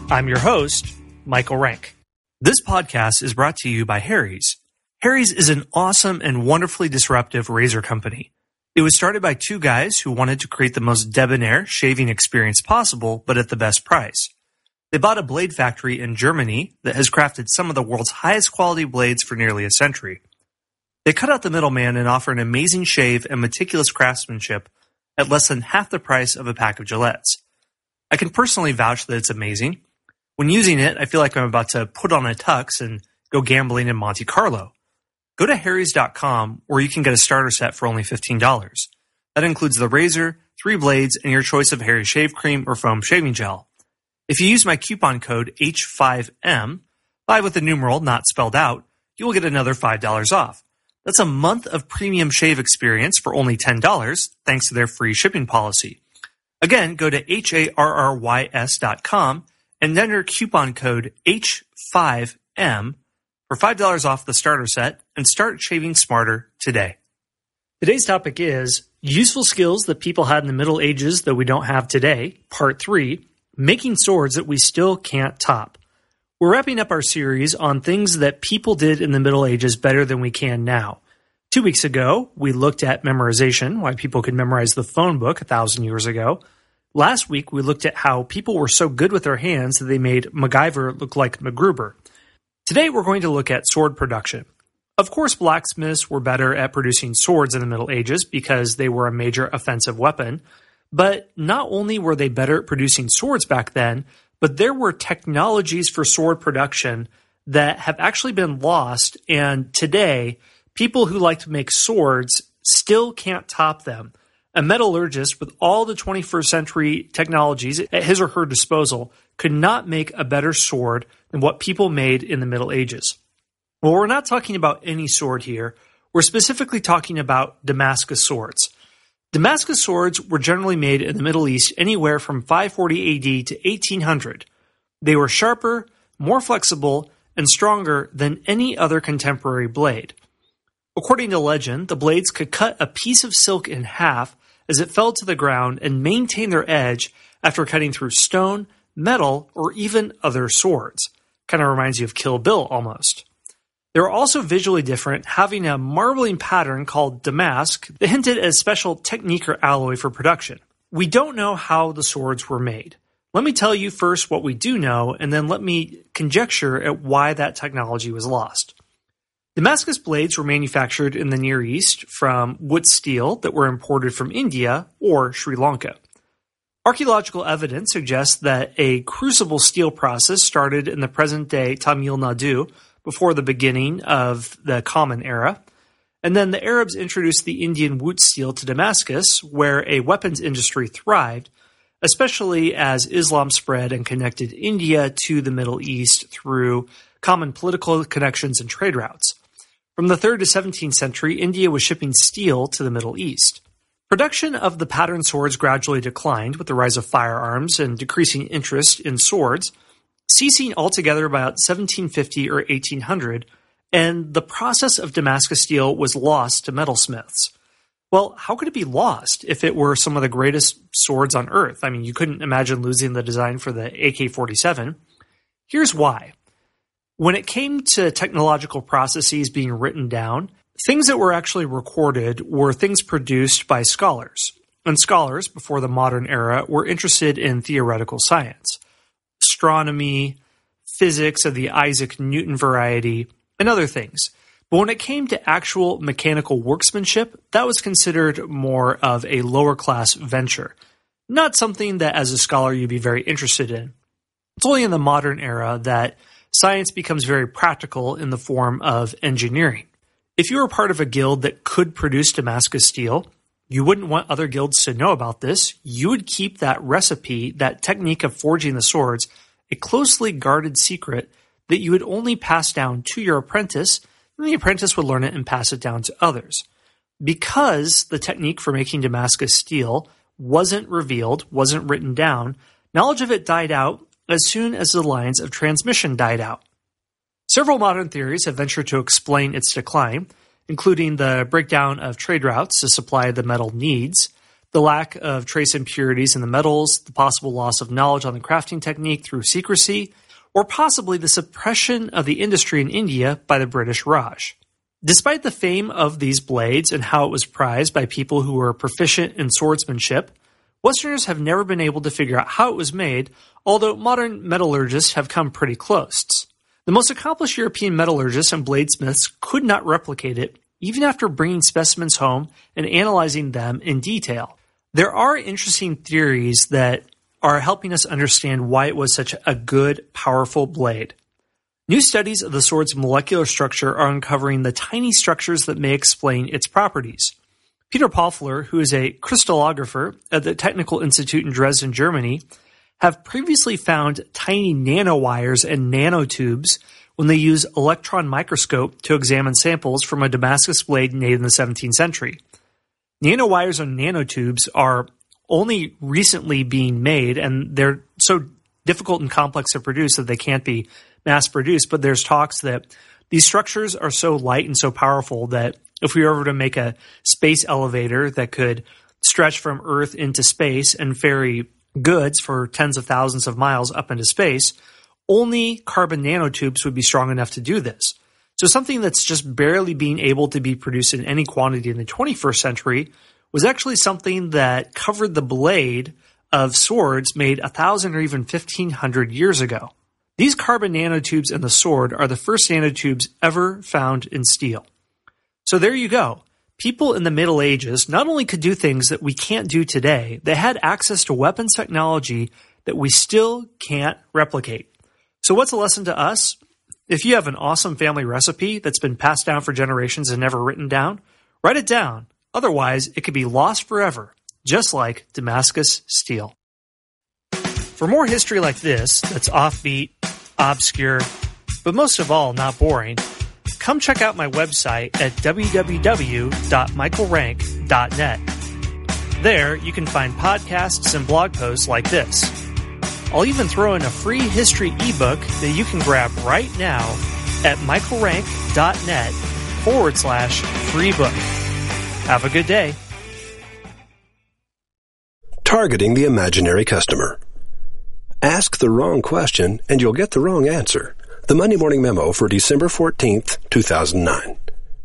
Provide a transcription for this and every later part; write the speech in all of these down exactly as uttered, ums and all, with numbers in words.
I'm your host, Michael Rank. This podcast is brought to you by Harry's. Harry's is an awesome and wonderfully disruptive razor company. It was started by two guys who wanted to create the most debonair shaving experience possible, but at the best price. They bought a blade factory in Germany that has crafted some of the world's highest quality blades for nearly a century. They cut out the middleman and offer an amazing shave and meticulous craftsmanship at less than half the price of a pack of Gillettes. I can personally vouch that it's amazing. When using it, I feel like I'm about to put on a tux and go gambling in Monte Carlo. Go to harrys dot com where you can get a starter set for only fifteen dollars. That includes the razor, three blades, and your choice of Harry's shave cream or foam shaving gel. If you use my coupon code H five M, five with a numeral not spelled out, you will get another five dollars off. That's a month of premium shave experience for only ten dollars, thanks to their free shipping policy. Again, go to harrys dot com and enter coupon code H five M for five dollars off the starter set and start shaving smarter today. Today's topic is useful skills that people had in the Middle Ages that we don't have today, part three, making swords that we still can't top. We're wrapping up our series on things that people did in the Middle Ages better than we can now. Two weeks ago, we looked at memorization, why people could memorize the phone book a thousand years ago. Last week, we looked at how people were so good with their hands that they made MacGyver look like MacGruber. Today, we're going to look at sword production. Of course, blacksmiths were better at producing swords in the Middle Ages because they were a major offensive weapon. But not only were they better at producing swords back then, but there were technologies for sword production that have actually been lost, and today, people who like to make swords still can't top them. A metallurgist with all the twenty-first century technologies at his or her disposal could not make a better sword than what people made in the Middle Ages. Well, we're not talking about any sword here. We're specifically talking about Damascus swords. Damascus swords were generally made in the Middle East anywhere from five forty A D to eighteen hundred. They were sharper, more flexible, and stronger than any other contemporary blade. According to legend, the blades could cut a piece of silk in half as it fell to the ground and maintain their edge after cutting through stone, metal, or even other swords. Kind of reminds you of Kill Bill almost. They were also visually different, having a marbling pattern called damask that hinted at a special technique or alloy for production. We don't know how the swords were made. Let me tell you first what we do know, and then let me conjecture at why that technology was lost. Damascus blades were manufactured in the Near East from wood steel that were imported from India or Sri Lanka. Archaeological evidence suggests that a crucible steel process started in the present-day Tamil Nadu before the beginning of the Common Era, and then the Arabs introduced the Indian wood steel to Damascus, where a weapons industry thrived, especially as Islam spread and connected India to the Middle East through common political connections and trade routes. From the third to seventeenth century, India was shipping steel to the Middle East. Production of the patterned swords gradually declined with the rise of firearms and decreasing interest in swords, ceasing altogether by about seventeen fifty or eighteen hundred, and the process of Damascus steel was lost to metalsmiths. Well, how could it be lost if it were some of the greatest swords on earth? I mean, you couldn't imagine losing the design for the A K forty-seven. Here's why. When it came to technological processes being written down, things that were actually recorded were things produced by scholars. And scholars, before the modern era, were interested in theoretical science, astronomy, physics of the Isaac Newton variety, and other things. But when it came to actual mechanical workmanship, that was considered more of a lower-class venture, not something that as a scholar you'd be very interested in. It's only in the modern era that science becomes very practical in the form of engineering. If you were part of a guild that could produce Damascus steel, you wouldn't want other guilds to know about this. You would keep that recipe, that technique of forging the swords, a closely guarded secret that you would only pass down to your apprentice, and the apprentice would learn it and pass it down to others. Because the technique for making Damascus steel wasn't revealed, wasn't written down, knowledge of it died out as soon as the lines of transmission died out. Several modern theories have ventured to explain its decline, including the breakdown of trade routes to supply the metal needs, The lack of trace impurities in the metals, the possible loss of knowledge on the crafting technique through secrecy, or possibly the suppression of the industry in India by the British Raj. Despite the fame of these blades and how it was prized by people who were proficient in swordsmanship, Westerners have never been able to figure out how it was made, although modern metallurgists have come pretty close. The most accomplished European metallurgists and bladesmiths could not replicate it, even after bringing specimens home and analyzing them in detail. There are interesting theories that are helping us understand why it was such a good, powerful blade. New studies of the sword's molecular structure are uncovering the tiny structures that may explain its properties. Peter Poffler, who is a crystallographer at the Technical Institute in Dresden, Germany, have previously found tiny nanowires and nanotubes when they use electron microscope to examine samples from a Damascus blade made in the seventeenth century. Nanowires and nanotubes are only recently being made, and they're so difficult and complex to produce that they can't be mass-produced, but there's talks that these structures are so light and so powerful that if we were ever to make a space elevator that could stretch from Earth into space and ferry goods for tens of thousands of miles up into space, only carbon nanotubes would be strong enough to do this. So something that's just barely being able to be produced in any quantity in the twenty-first century was actually something that covered the blade of swords made one thousand or even fifteen hundred years ago. These carbon nanotubes in the sword are the first nanotubes ever found in steel. So there you go. People in the Middle Ages not only could do things that we can't do today, they had access to weapons technology that we still can't replicate. So what's a lesson to us? If you have an awesome family recipe that's been passed down for generations and never written down, write it down. Otherwise, it could be lost forever, just like Damascus steel. For more history like this, that's offbeat, obscure, but most of all, not boring, come check out my website at w w w dot michael rank dot net. There, you can find podcasts and blog posts like this. I'll even throw in a free history ebook that you can grab right now at michaelrank.net forward slash free book. Have a good day. Targeting the imaginary customer. Ask the wrong question and you'll get the wrong answer. The Monday Morning Memo for December fourteenth, two thousand nine.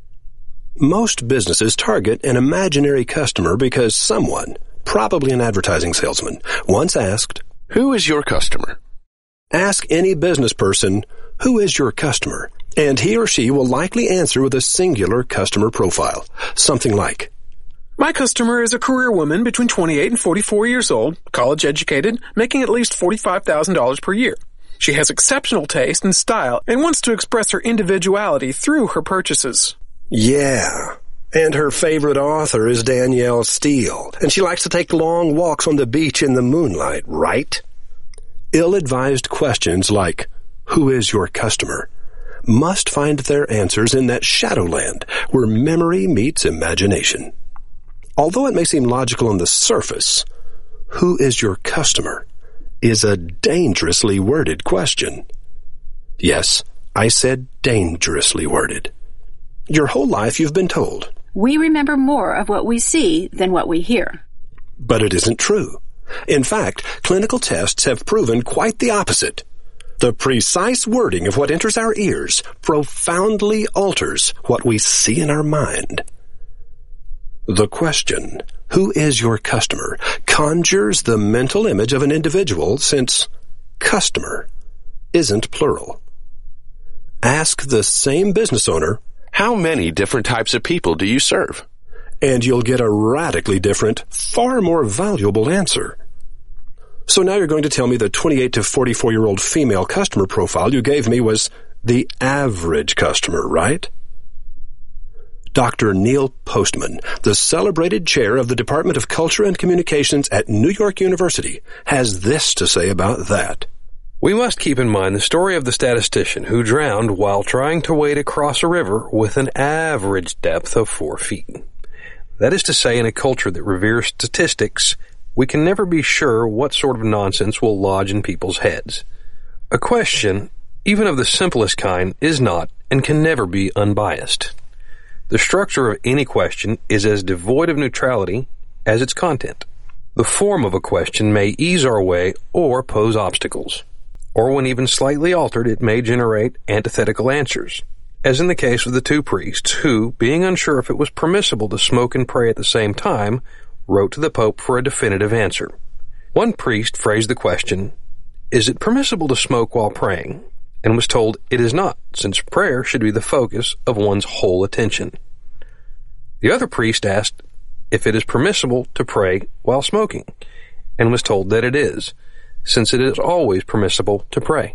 Most businesses target an imaginary customer because someone, probably an advertising salesman, once asked, "Who is your customer?" Ask any business person, "Who is your customer?" and he or she will likely answer with a singular customer profile. Something like, "My customer is a career woman between twenty-eight and forty-four years old, college educated, making at least forty-five thousand dollars per year. She has exceptional taste and style and wants to express her individuality through her purchases." Yeah. And her favorite author is Danielle Steele, and she likes to take long walks on the beach in the moonlight, right? Ill-advised questions like, "Who is your customer?" must find their answers in that shadowland where memory meets imagination. Although it may seem logical on the surface, "Who is your customer?" is a dangerously worded question. Yes, I said dangerously worded. Your whole life you've been told, "We remember more of what we see than what we hear." But it isn't true. In fact, clinical tests have proven quite the opposite. The precise wording of what enters our ears profoundly alters what we see in our mind. The question, "Who is your customer?" conjures the mental image of an individual since customer isn't plural. Ask the same business owner, "How many different types of people do you serve?" and you'll get a radically different, far more valuable answer. So now you're going to tell me the twenty-eight to forty-four-year-old female customer profile you gave me was the average customer, right? Doctor Neil Postman, the celebrated chair of the Department of Culture and Communications at New York University, has this to say about that. We must keep in mind the story of the statistician who drowned while trying to wade across a river with an average depth of four feet. That is to say, in a culture that reveres statistics, we can never be sure what sort of nonsense will lodge in people's heads. A question, even of the simplest kind, is not and can never be unbiased. The structure of any question is as devoid of neutrality as its content. The form of a question may ease our way or pose obstacles. Or when even slightly altered, it may generate antithetical answers, as in the case of the two priests who, being unsure if it was permissible to smoke and pray at the same time, wrote to the Pope for a definitive answer. One priest phrased the question, "Is it permissible to smoke while praying?" and was told it is not, since prayer should be the focus of one's whole attention. The other priest asked if it is permissible to pray while smoking, and was told that it is, since it is always permissible to pray.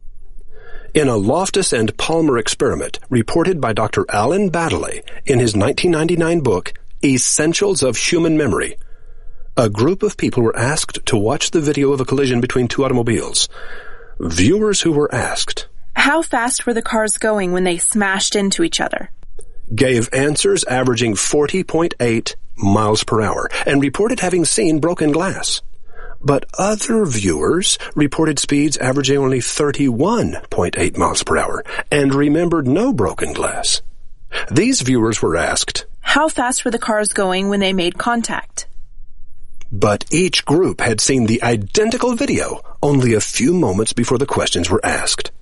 In a Loftus and Palmer experiment reported by Doctor Alan Baddeley in his nineteen ninety-nine book, Essentials of Human Memory, a group of people were asked to watch the video of a collision between two automobiles. Viewers who were asked, "How fast were the cars going when they smashed into each other?" gave answers averaging forty point eight miles per hour and reported having seen broken glass. But other viewers reported speeds averaging only thirty-one point eight miles per hour and remembered no broken glass. These viewers were asked, "How fast were the cars going when they made contact?" But each group had seen the identical video only a few moments before the questions were asked.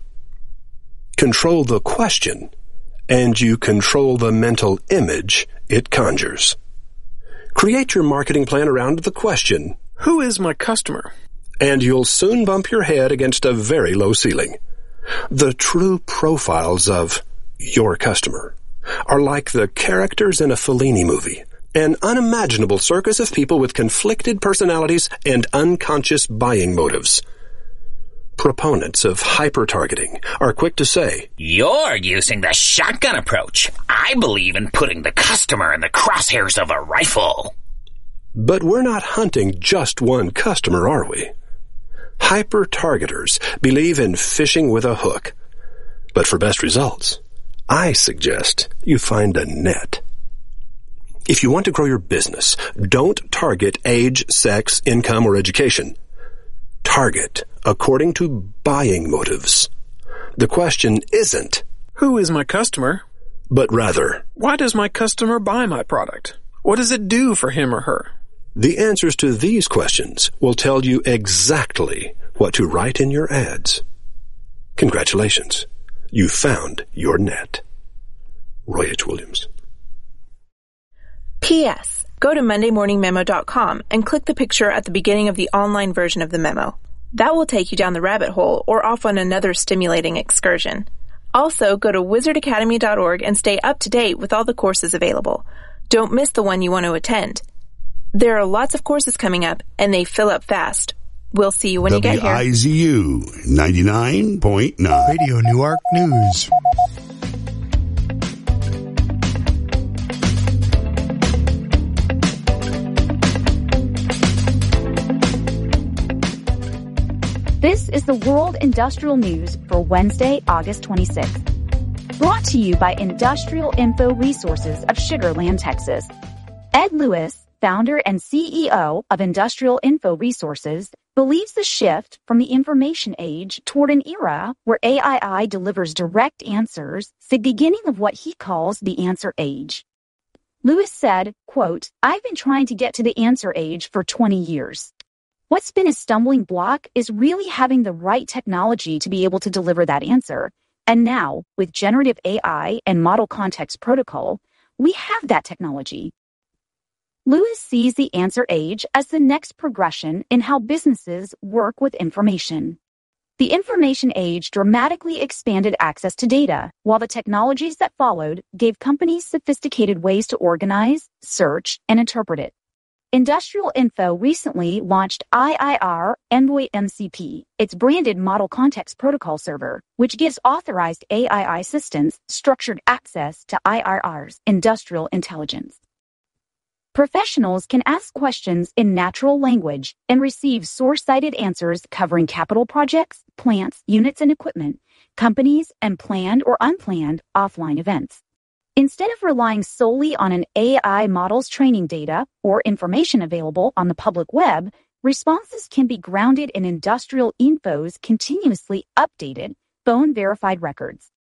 Control the question, and you control the mental image it conjures. Create your marketing plan around the question, Who is my customer? And you'll soon bump your head against a very low ceiling. The true profiles of your customer are like the characters in a Fellini movie, an unimaginable circus of people with conflicted personalities and unconscious buying motives. Proponents of hyper-targeting are quick to say, "You're using the shotgun approach. I believe in putting the customer in the crosshairs of a rifle." But we're not hunting just one customer, are we? Hyper-targeters believe in fishing with a hook. But for best results, I suggest you find a net. If you want to grow your business, don't target age, sex, income, or education. Target according to buying motives. The question isn't, Who is my customer? But rather, Why does my customer buy my product? What does it do for him or her? the answers to these questions will tell you exactly what to write in your ads. Congratulations. You found your net. Roy H. Williams. P S. Go to monday morning memo dot com and click the picture at the beginning of the online version of the memo. That will take you down the rabbit hole or off on another stimulating excursion. Also, go to wizard academy dot org and stay up to date with all the courses available. Don't miss the one you want to attend. There are lots of courses coming up, and they fill up fast. We'll see you when you get here. W I Z U ninety-nine point nine. Radio Newark News. This is the World Industrial News for Wednesday, August twenty-sixth. Brought to you by Industrial Info Resources of Sugar Land, Texas. Ed Lewis, founder and C E O of Industrial Info Resources, believes the shift from the information age toward an era where A I delivers direct answers is the beginning of what he calls the answer age. Lewis said, quote, "I've been trying to get to the answer age for twenty years. What's been a stumbling block is really having the right technology to be able to deliver that answer. And now, with generative A I and model context protocol, we have that technology." Lewis sees the answer age as the next progression in how businesses work with information. The information age dramatically expanded access to data, while the technologies that followed gave companies sophisticated ways to organize, search, and interpret it. Industrial Info recently launched I I R Envoy M C P, its branded Model Context Protocol server, which gives authorized A I assistants structured access to I I R's industrial intelligence. Professionals can ask questions in natural language and receive source-cited answers covering capital projects, plants, units, and equipment, companies, and planned or unplanned offline events. Instead of relying solely on an A I model's training data or information available on the public web, responses can be grounded in Industrial Info's continuously updated, phone-verified records.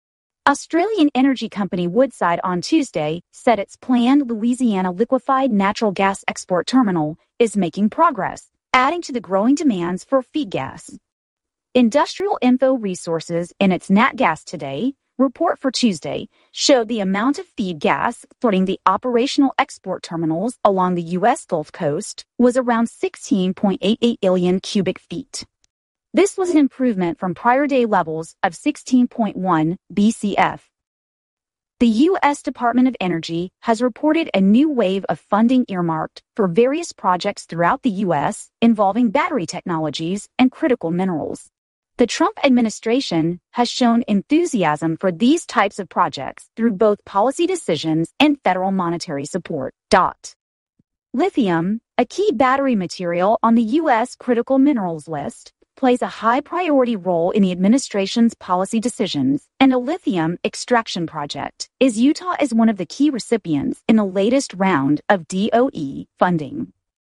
Australian energy company Woodside on Tuesday said its planned Louisiana liquefied natural gas export terminal is making progress, adding to the growing demands for feed gas. Industrial Info Resources in its Nat Gas Today report for Tuesday showed the amount of feed gas flooding the operational export terminals along the U S Gulf Coast was around sixteen point eight eight billion cubic feet. This was an improvement from prior day levels of sixteen point one B C F. The U S Department of Energy has reported a new wave of funding earmarked for various projects throughout the U S involving battery technologies and critical minerals. The Trump administration has shown enthusiasm for these types of projects through both policy decisions and federal monetary support. Dot. Lithium, a key battery material on the U S critical minerals list, plays a high priority role in the administration's policy decisions, and a lithium extraction project is Utah is one of the key recipients in the latest round of D O E funding.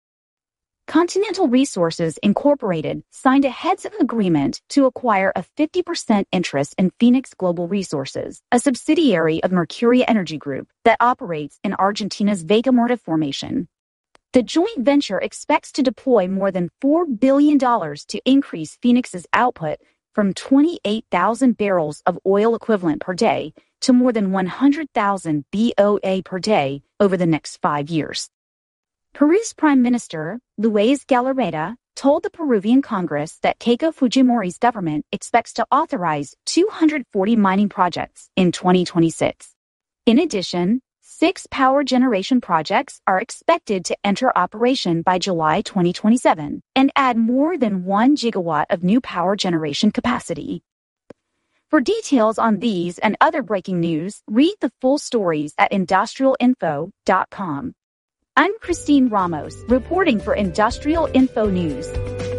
Continental Resources Incorporated signed a heads-of agreement to acquire a fifty percent interest in Phoenix Global Resources, a subsidiary of Mercuria Energy Group that operates in Argentina's Vaca Muerta formation. The joint venture expects to deploy more than four billion dollars to increase Phoenix's output from twenty-eight thousand barrels of oil equivalent per day to more than one hundred thousand B O A per day over the next five years. Peru's Prime Minister, Luis Galarreta, told the Peruvian Congress that Keiko Fujimori's government expects to authorize two hundred forty mining projects in twenty twenty-six. In addition, Six power generation projects are expected to enter operation by July twenty twenty-seven and add more than one gigawatt of new power generation capacity. For details on these and other breaking news, read the full stories at industrial info dot com. I'm Christine Ramos, reporting for Industrial Info News.